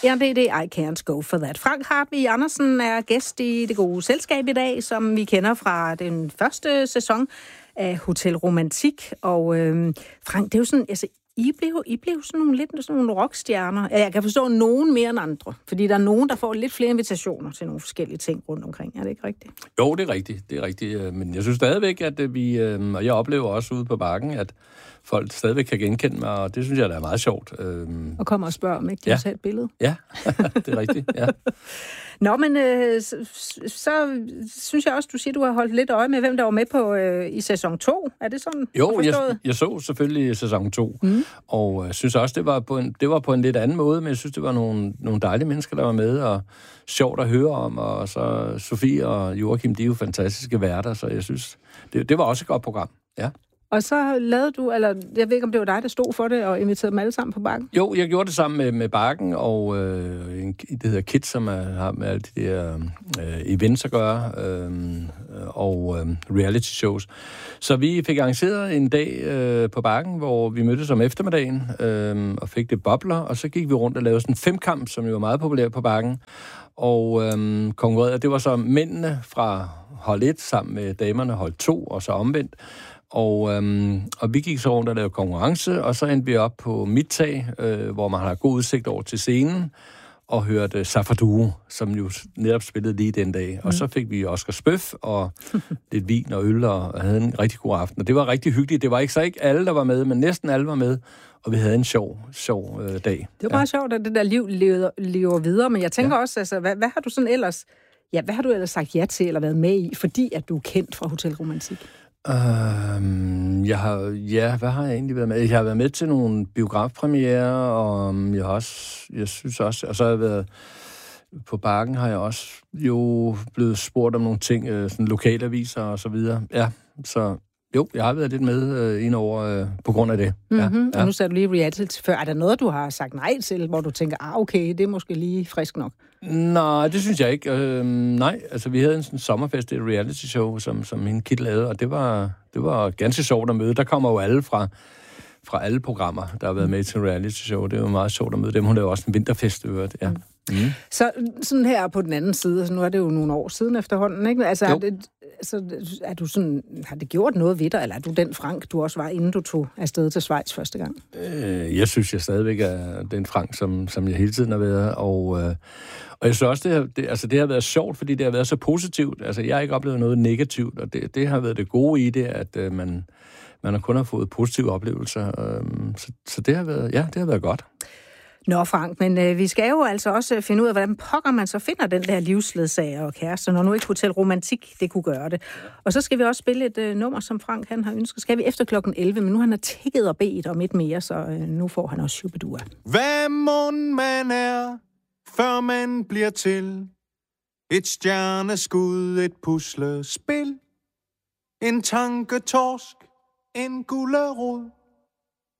RDD, I Can't Go For That. Frank Hartvig Andersen er gæst i Det Gode Selskab i dag, som vi kender fra den første sæson af Hotel Romantik. Og Frank, det er jo sådan, altså, I blev sådan nogle, lidt sådan nogle rockstjerner. Jeg kan forstå nogen mere end andre, fordi der er nogen, der får lidt flere invitationer til nogle forskellige ting rundt omkring. Er det ikke rigtigt? Jo, det er rigtigt. Men jeg synes stadigvæk, at vi, og jeg oplever også ude på Bakken, at folk stadigvæk kan genkende mig, og det synes jeg, der er meget sjovt. Og kommer og spørger, om ikke de vil tage et billede? Ja, det er rigtigt, ja. Nå, men så synes jeg også, du siger, du har holdt lidt øje med, hvem der var med på i sæson 2. Er det sådan? Jo, jeg så selvfølgelig sæson 2, og jeg synes også, det var på en lidt anden måde, men jeg synes, det var nogle dejlige mennesker, der var med, og sjovt at høre om, og så Sofie og Joachim, de er jo fantastiske værter, så jeg synes, det var også et godt program, ja. Og så lavede du, eller jeg ved ikke, om det var dig, der stod for det, og inviterede dem alle sammen på Bakken? Jo, jeg gjorde det sammen med Bakken, og det hedder KID, som har med alle de der events at gøre, og reality shows. Så vi fik arrangeret en dag på Bakken, hvor vi mødtes om eftermiddagen, og fik det bobler, og så gik vi rundt og lavede sådan en 5-kamp, som jo var meget populær på Bakken, og konkurrerede. Det var så mændene fra hold 1 sammen med damerne hold 2, og så omvendt. Og vi gik så rundt og lavede konkurrence, og så endte vi op på mit tag, hvor man har god udsigt over til scenen, og hørte Safadoo, som jo netop spillede lige den dag. Og så fik vi Oscar Spøf og lidt vin og øl, og havde en rigtig god aften. Og det var rigtig hyggeligt. Det var ikke alle, der var med, men næsten alle var med, og vi havde en sjov dag. Det var bare sjovt, at det der liv lever videre, men jeg tænker også, altså, hvad har du sådan ellers... Ja, hvad har du ellers sagt ja til, eller været med i, fordi at du er kendt fra Hotel Romantik? Hvad har jeg egentlig været med? Jeg har været med til nogle biografpremierer, og jeg synes også, og så har jeg været på Bakken, har jeg også jo blevet spurgt om nogle ting, sådan lokalaviser og så videre. Ja, så jo, jeg har været lidt med indover på grund af det. Mm-hmm. Ja. Og nu sagde du lige reality før. Er der noget, du har sagt nej til, hvor du tænker, okay, det er måske lige frisk nok? Nej, det synes jeg ikke. Nej, altså vi havde en sådan sommerfest, et reality show, som min kid lavede, og det var ganske sjovt at møde. Der kommer jo alle fra alle programmer, der har været med til reality show. Det er jo meget sjovt at møde dem. Hun lavede også en vinterfest, øvrigt. Ja. Så sådan her på den anden side, altså nu er det jo nogle år siden efterhånden, ikke? Altså, er du sådan, har det gjort noget ved dig, eller er du den Frank, du også var, inden du tog afsted til Schweiz første gang? Jeg synes, jeg stadigvæk er den Frank, som jeg hele tiden har været, og jeg synes også, det har været sjovt, fordi det har været så positivt. Altså, jeg har ikke oplevet noget negativt, og det har været det gode i det, at man har kun fået positive oplevelser. Så det har været godt. Nå, Frank, men vi skal jo altså også finde ud af, hvordan pokker man så finder den der livsledsager og kæreste, når nu ikke Hotel Romantik, det kunne gøre det. Og så skal vi også spille et nummer, som Frank han har ønsket. Skal vi efter klokken 11, men nu han har tækket og bedt om et mere, så nu får han også Shubidua. Hvad mon man er, før man bliver til et stjerneskud, et puslespil, en tanketorsk, en gulerod.